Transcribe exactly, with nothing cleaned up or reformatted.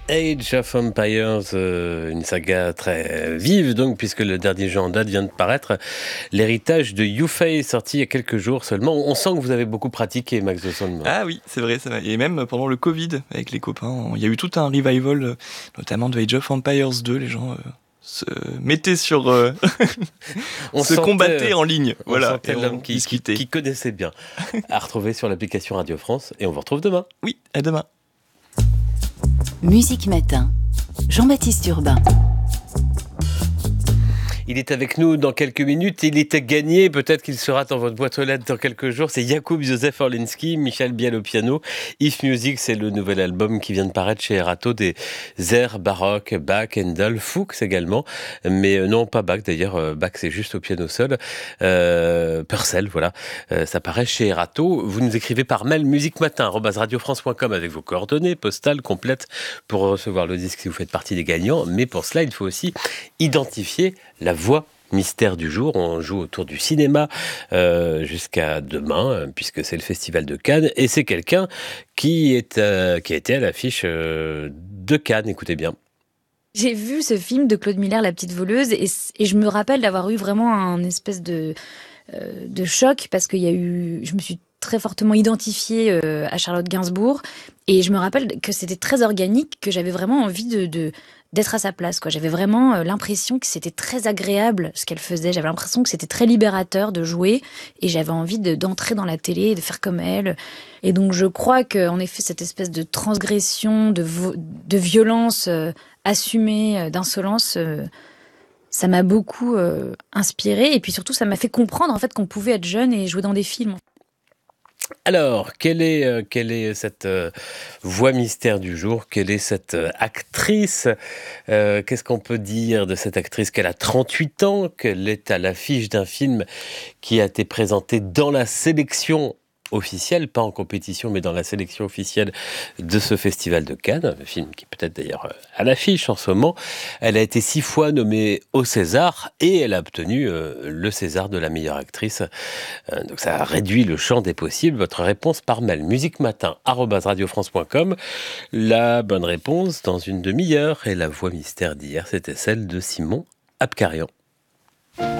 Age of Empires, euh, une saga très vive donc, puisque le dernier jeu en date vient de paraître, l'héritage de Yufei, sorti il y a quelques jours seulement. On sent que vous avez beaucoup pratiqué, Max de Saulnemort. Ah oui, c'est vrai, c'est vrai. Et même pendant le Covid, avec les copains, il y a eu tout un revival, notamment de Age of Empires deux, les gens... Euh... se mettaient sur euh, on se sentait, combattaient en ligne, on voilà, sentait l'homme qui, qui, qui connaissait bien. À retrouver sur l'application Radio France, et on vous retrouve demain. Oui, à demain. Musique Matin, Jean-Baptiste Urbain. Il est avec nous dans quelques minutes. Il était gagné. Peut-être qu'il sera dans votre boîte aux lettres dans quelques jours. C'est Jakub Józef Orliński, Michel Biel au piano. If Music, c'est le nouvel album qui vient de paraître chez Erato. Des airs baroques, Bach, Handel, Fuchs également. Mais non, pas Bach d'ailleurs. Bach, c'est juste au piano seul. Euh, Purcell, voilà. Euh, ça paraît chez Erato. Vous nous écrivez par mail musicmatin arobase radiofrance point com avec vos coordonnées postales complètes pour recevoir le disque si vous faites partie des gagnants. Mais pour cela, il faut aussi identifier la voix mystère du jour. On joue autour du cinéma euh, jusqu'à demain, puisque c'est le Festival de Cannes. Et c'est quelqu'un qui, est, euh, qui a été à l'affiche euh, de Cannes. Écoutez bien. J'ai vu ce film de Claude Miller, La Petite Voleuse, et, et je me rappelle d'avoir eu vraiment un espèce de, euh, de choc, parce qu'il y a eu... Je me suis très fortement identifiée euh, à Charlotte Gainsbourg, et je me rappelle que c'était très organique, que j'avais vraiment envie de... de d'être à sa place, quoi. J'avais vraiment euh, l'impression que c'était très agréable ce qu'elle faisait. J'avais l'impression que c'était très libérateur de jouer et j'avais envie de, d'entrer dans la télé et de faire comme elle. Et donc je crois qu'en effet cette espèce de transgression, de, vo- de violence euh, assumée, euh, d'insolence, euh, ça m'a beaucoup euh, inspirée et puis surtout ça m'a fait comprendre en fait qu'on pouvait être jeune et jouer dans des films. Alors, quelle est, euh, quelle est cette euh, voix mystère du jour? Quelle est cette euh, actrice? euh, Qu'est-ce qu'on peut dire de cette actrice? Qu'elle a trente-huit ans, qu'elle est à l'affiche d'un film qui a été présenté dans la sélection officielle, pas en compétition, mais dans la sélection officielle de ce Festival de Cannes, un film qui est peut-être d'ailleurs à l'affiche en ce moment. Elle a été six fois nommée au César et elle a obtenu euh, le César de la meilleure actrice. Euh, donc ça a réduit le champ des possibles. Votre réponse par mail, musicmatin arobase radiofrance point com. La bonne réponse dans une demi-heure et la voix mystère d'hier, c'était celle de Simon Abkarian.